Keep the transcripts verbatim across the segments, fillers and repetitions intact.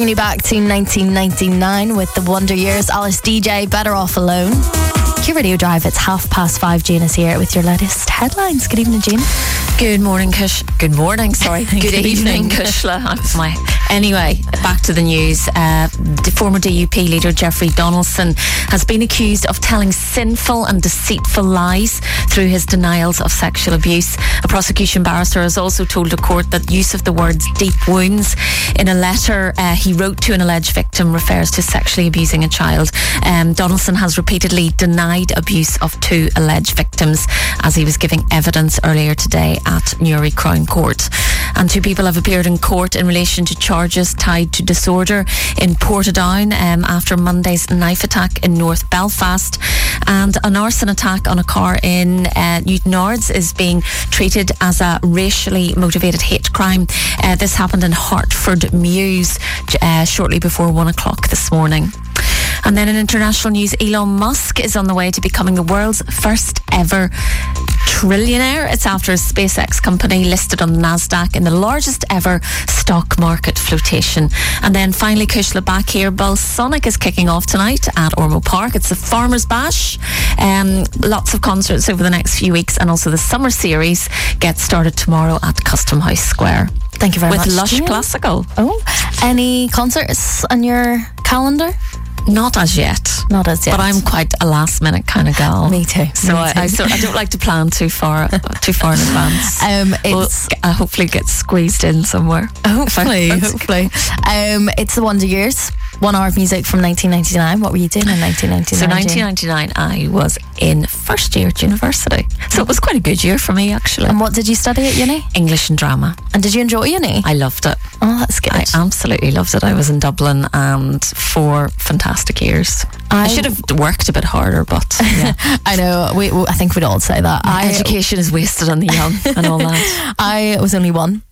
You back to nineteen ninety-nine with the Wonder Years. Alice D J, Better Off Alone. Q Radio Drive, it's half past five. Jane is here with your latest headlines. Good evening, Jane. Good morning, Kush. Good morning, sorry. Good, Good evening, Kushla. That's my... Anyway, back to the news. Uh, the former D U P leader Jeffrey Donaldson has been accused of telling sinful and deceitful lies through his denials of sexual abuse. A prosecution barrister has also told a court that use of the words deep wounds in a letter uh, he wrote to an alleged victim refers to sexually abusing a child. Um, Donaldson has repeatedly denied abuse of two alleged victims as he was giving evidence earlier today at Newry Crown Court. And two people have appeared in court in relation to charges tied to disorder in Portadown um, after Monday's knife attack in North Belfast. And an arson attack on a car in uh, Newtownards is being treated as a racially motivated hate crime. Uh, this happened in Hertford Mews uh, shortly before one o'clock this morning. And then in international news, Elon Musk is on the way to becoming the world's first ever trillionaire. It's after his SpaceX company listed on the Nasdaq in the largest ever stock market flotation. And then finally, Kushla, back here, Balsonic is kicking off tonight at Ormeau Park. It's the Farmers Bash. Um, lots of concerts over the next few weeks, and also the summer series gets started tomorrow at Custom House Square. Thank you very With much. With Lush Jane. Classical. Oh, any concerts on your calendar? Not as yet. Not as yet. But I'm quite a last minute kind of gal. Me too. So Me I, too. I, so I don't like to plan too far too far in advance. Um, it's we'll, I hopefully get squeezed in somewhere. Hopefully, hopefully. Um, it's the Wonder Years. One hour of music from nineteen ninety-nine. What were you doing in nineteen ninety-nine? So nineteen ninety-nine, I was in first year at university. So it was quite a good year for me, actually. And what did you study at uni? English and drama. And did you enjoy uni? I loved it. Oh, that's good. I absolutely loved it. I was in Dublin and four fantastic years. I, I should have worked a bit harder, but yeah. I know. We, we, I think we'd all say that. My I, education is wasted on the young and all that. I was only one.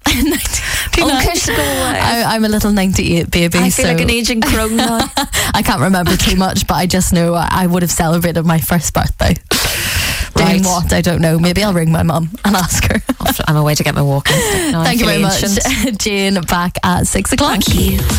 Okay, so go away. I, I'm a little ninety-eight baby. I feel so like an aging crone now. I can't remember too much, but I just know I, I would have celebrated my first birthday. Doing Right. what? I don't know. Maybe I'll ring my mum and ask her. I'm away to get my walking stick now. Thank you very much. Ancient. Jane, back at six o'clock. Thank you.